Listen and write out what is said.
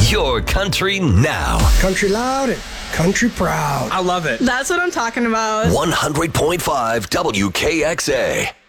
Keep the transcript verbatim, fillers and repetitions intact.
Your country now. Country loud and country proud. I love it. That's what I'm talking about. one hundred point five W K X A.